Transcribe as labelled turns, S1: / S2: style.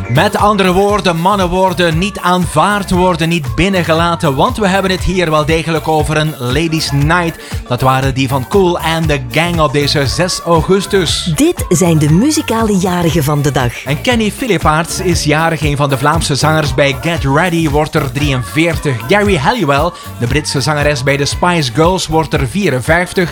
S1: Met andere woorden, mannen worden niet aanvaard, worden niet binnengelaten, want we hebben het hier wel degelijk over een Ladies Night. Dat waren die van Kool and the Gang op deze 6 augustus.
S2: Dit zijn de muzikale jarigen van de dag.
S1: En Kenny Philippaerts is jarig, een van de Vlaamse zangers bij Get Ready, wordt er 43. Gary Halliwell, de Britse zangeres bij de Spice Girls, wordt er 54.